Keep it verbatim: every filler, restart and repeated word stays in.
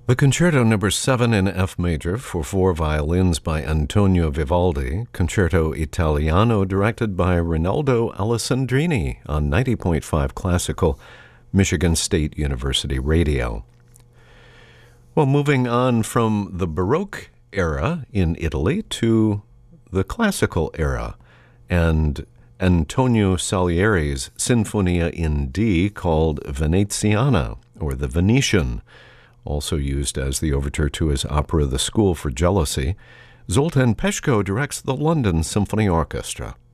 The Concerto Number seven in F major for four violins by Antonio Vivaldi, Concerto Italiano directed by Rinaldo Alessandrini on ninety point five Classical, Michigan State University Radio. Well, moving on from the Baroque era in Italy to the Classical era, and Antonio Salieri's Sinfonia in D called Veneziana, or the Venetian, also used as the overture to his opera The School for Jealousy. Zoltan Peshko directs the London Symphony Orchestra.